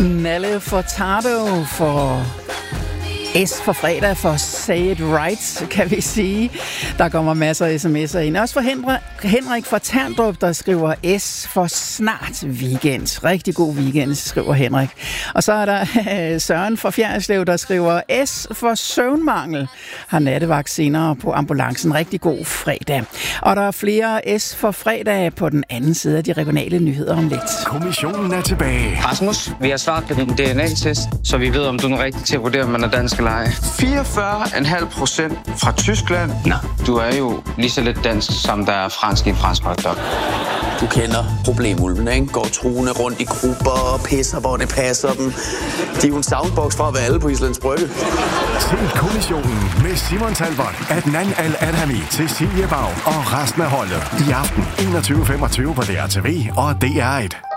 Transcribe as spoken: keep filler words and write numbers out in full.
Nalle Furtado for S for fredag for Say It Right, kan vi sige. Der kommer masser af sms'er ind. Også for Henrik fra Terndrup, der skriver S for snart weekend. Rigtig god weekend, skriver Henrik. Og så er der Søren fra Fjerdslev, der skriver S for søvnmangel. Har nattevagt senere på ambulancen. Rigtig god fredag. Og der er flere S for fredag på den anden side af de regionale nyheder om lidt. Kommissionen er tilbage. Rasmus, vi har svaret på din D N A-test, så vi ved, om du er rigtig til at vurdere, om man er dansk eller ej. fireogfyrre komma fem procent fra Tyskland. Nå, du er jo lige så lidt dansk, som der er fransk i en fransk hotdog. Du kender problemulvene, ikke? Går truende rundt i grupper og pisser, hvor det passer dem. De er jo en soundbox fra at være alle på Islands Brygge. Se Kommissionen med Simon Talbot, Adnan Al-Adhami, Cecilie Bag og resten af holdet i aften enogtyve femogtyve på D R T V og D R et.